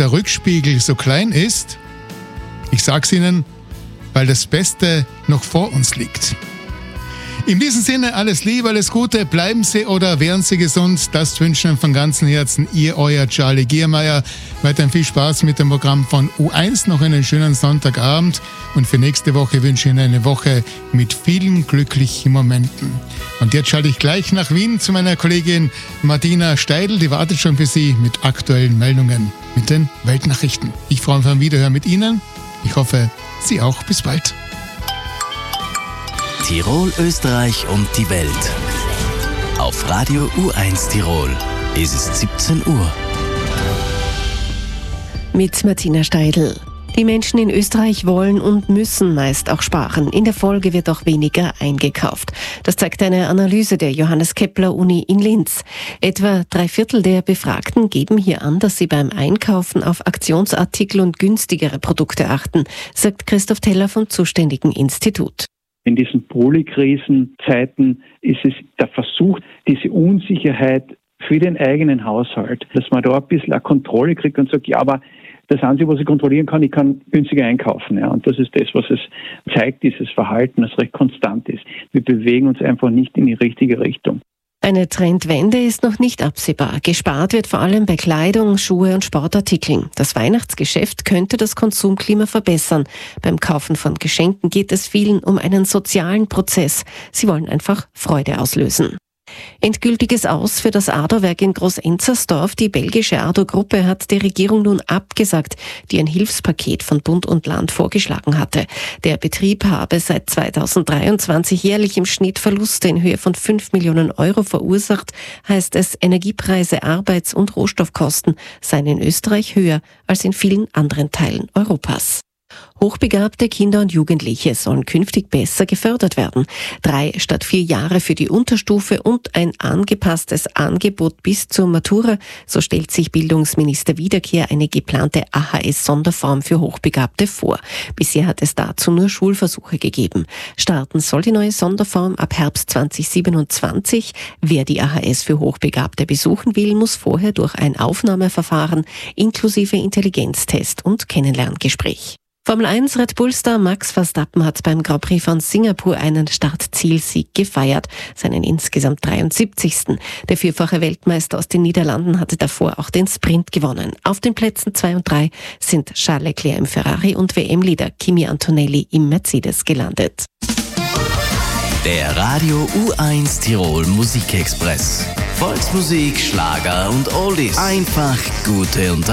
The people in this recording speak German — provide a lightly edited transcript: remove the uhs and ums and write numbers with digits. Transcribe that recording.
der Rückspiegel so klein ist? Ich sag's Ihnen, weil das Beste noch vor uns liegt. In diesem Sinne alles Liebe, alles Gute, bleiben Sie oder werden Sie gesund. Das wünschen von ganzem Herzen euer Charlie Giermeier. Weiterhin viel Spaß mit dem Programm von U1, noch einen schönen Sonntagabend und für nächste Woche wünsche ich Ihnen eine Woche mit vielen glücklichen Momenten. Und jetzt schalte ich gleich nach Wien zu meiner Kollegin Martina Steidl, die wartet schon für Sie mit aktuellen Meldungen, mit den Weltnachrichten. Ich freue mich auf ein Wiederhören mit Ihnen. Ich hoffe, Sie auch. Bis bald. Tirol, Österreich und die Welt. Auf Radio U1 Tirol ist es 17 Uhr. Mit Martina Steidl. Die Menschen in Österreich wollen und müssen meist auch sparen. In der Folge wird auch weniger eingekauft. Das zeigt eine Analyse der Johannes Kepler Uni in Linz. Etwa 3/4 der Befragten geben hier an, dass sie beim Einkaufen auf Aktionsartikel und günstigere Produkte achten, sagt Christoph Teller vom zuständigen Institut. In diesen Polykrisenzeiten ist es der Versuch, diese Unsicherheit für den eigenen Haushalt, dass man da ein bisschen eine Kontrolle kriegt und sagt, ja, aber das Einzige, was ich kontrollieren kann, ich kann günstiger einkaufen. Ja. Und das ist das, was es zeigt, dieses Verhalten, das recht konstant ist. Wir bewegen uns einfach nicht in die richtige Richtung. Eine Trendwende ist noch nicht absehbar. Gespart wird vor allem bei Kleidung, Schuhe und Sportartikeln. Das Weihnachtsgeschäft könnte das Konsumklima verbessern. Beim Kaufen von Geschenken geht es vielen um einen sozialen Prozess. Sie wollen einfach Freude auslösen. Endgültiges Aus für das ADO-Werk in Groß-Enzersdorf. Die belgische ADO-Gruppe hat der Regierung nun abgesagt, die ein Hilfspaket von Bund und Land vorgeschlagen hatte. Der Betrieb habe seit 2023 jährlich im Schnitt Verluste in Höhe von 5 Millionen Euro verursacht, heißt es, Energiepreise, Arbeits- und Rohstoffkosten seien in Österreich höher als in vielen anderen Teilen Europas. Hochbegabte Kinder und Jugendliche sollen künftig besser gefördert werden. 3 statt 4 Jahre für die Unterstufe und ein angepasstes Angebot bis zur Matura. So stellt sich Bildungsminister Wiederkehr eine geplante AHS-Sonderform für Hochbegabte vor. Bisher hat es dazu nur Schulversuche gegeben. Starten soll die neue Sonderform ab Herbst 2027. Wer die AHS für Hochbegabte besuchen will, muss vorher durch ein Aufnahmeverfahren inklusive Intelligenztest und Kennenlerngespräch. Formel 1 Red Bull-Star Max Verstappen hat beim Grand Prix von Singapur einen Start-Ziel-Sieg gefeiert, seinen insgesamt 73. Der vierfache Weltmeister aus den Niederlanden hatte davor auch den Sprint gewonnen. Auf den Plätzen 2 und 3 sind Charles Leclerc im Ferrari und WM-Leader Kimi Antonelli im Mercedes gelandet. Der Radio U1 Tirol Musikexpress. Volksmusik, Schlager und Oldies. Einfach gute Unterhaltung.